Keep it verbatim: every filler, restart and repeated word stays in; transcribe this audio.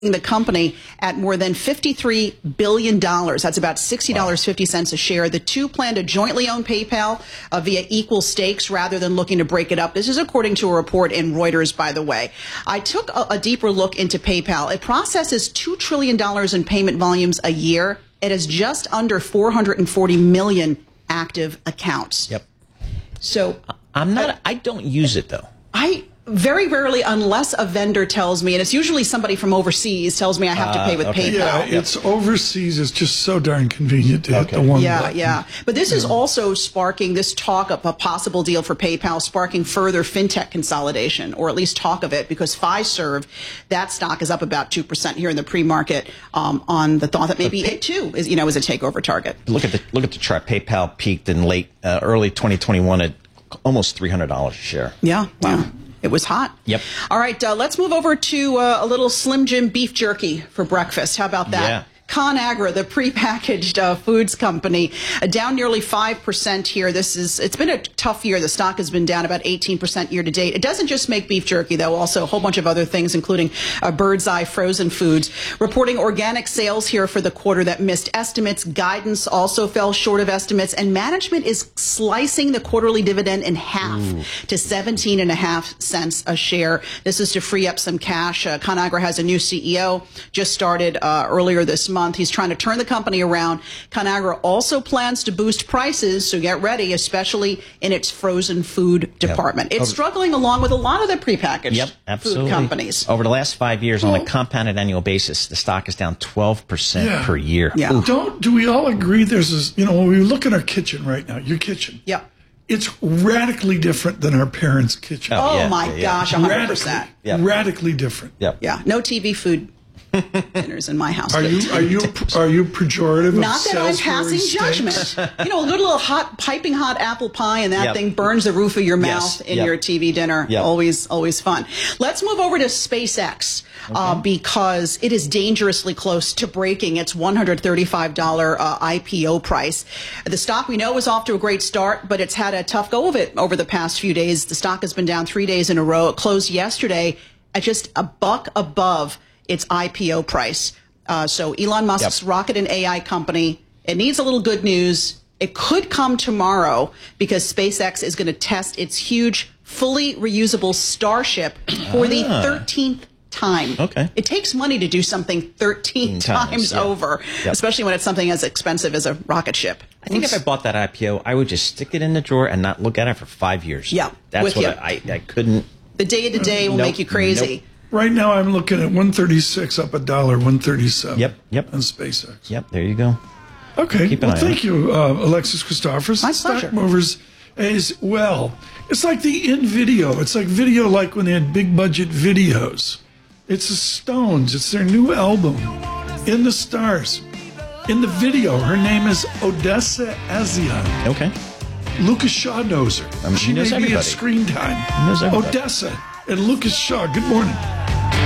the company at more than fifty-three billion dollars. That's about sixty dollars and fifty cents a share. The two plan to jointly own PayPal uh, via equal stakes rather than looking to break it up. This is according to a report in Reuters, by the way. I took a, a deeper look into PayPal. It processes two trillion dollars in payment volumes a year. It has just under four hundred forty million active accounts. Yep. So I'm not, I don't use it though. I very rarely, unless a vendor tells me, and it's usually somebody from overseas tells me I have to pay with Uh, okay. PayPal. Yeah, it's overseas. It's just so darn convenient to Okay. hit the one Yeah, button. yeah. But this is also sparking this talk of a possible deal for PayPal, sparking further fintech consolidation, or at least talk of it, because Fiserv, that stock is up about two percent here in the pre-market um, on the thought that maybe it too is, you know, is a takeover target. Look at the look at the chart. PayPal peaked in late, uh, early twenty twenty-one at almost three hundred dollars a share. Yeah, wow. It was hot. Yep. All right, uh, let's move over to uh, a little Slim Jim beef jerky for breakfast. How about that? Yeah. ConAgra, the prepackaged uh, foods company, uh, down nearly five percent here. This is, it's been a tough year. The stock has been down about eighteen percent year to date. It doesn't just make beef jerky, though, also a whole bunch of other things, including uh, Bird's Eye frozen foods. Reporting organic sales here for the quarter that missed estimates. Guidance also fell short of estimates, and management is slicing the quarterly dividend in half Ooh. to seventeen and a half cents a share. This is to free up some cash. Uh, ConAgra has a new C E O, just started uh, earlier this month. He's trying to turn the company around. ConAgra also plans to boost prices, so get ready, especially in its frozen food department. Yep. It's Over, struggling along with a lot of the prepackaged yep, absolutely. food companies. Over the last five years, well, on a compounded annual basis, the stock is down twelve percent yeah. per year. Yeah. Oof. Don't do we all agree there's this, you know, when we look at our kitchen right now, your kitchen. Yeah. It's radically different than our parents' kitchen. Oh, oh yeah, my yeah, yeah. gosh, one hundred percent. Radically, Yep. radically different. Yep. Yeah, no T V food dinners in my house. Are you are you are you pejorative? Not of that I'm Salisbury passing steaks? judgment. You know, a good little hot, piping hot apple pie, and that Yep. thing burns the roof of your mouth Yes. in Yep. your T V dinner. Yep. Always, always fun. Let's move over to SpaceX okay. uh, because it is dangerously close to breaking its one hundred thirty-five dollars uh, I P O price. The stock we know is off to a great start, but it's had a tough go of it over the past few days. The stock has been down three days in a row. It closed yesterday at just a buck above its I P O price. Uh, so Elon Musk's yep. rocket and A I company, it needs a little good news. It could come tomorrow because SpaceX is going to test its huge, fully reusable Starship for ah. the thirteenth time. Okay. It takes money to do something thirteen times, times yeah. over, yep. especially when it's something as expensive as a rocket ship. I think if I bought that I P O, I would just stick it in the drawer and not look at it for five years. Yeah, That's with what you. I, I, I couldn't. The day to day will nope, make you crazy. Nope. Right now, I'm looking at one thirty-six up a dollar, one thirty-seven. Yep, yep. On SpaceX. Yep, there you go. Okay. Keep an well, eye thank on you, uh, Alexis Christophers. My Stock pleasure. Movers is well. It's like the in video. It's like video, like when they had big budget videos. It's the Stones. It's their new album, In the Stars. In the video, her name is Odessa Azion. Okay. Lucas Shaw knows her. I mean, she he knows may be everybody. at screen time. He knows everybody. Odessa and Lucas Shaw. Good morning.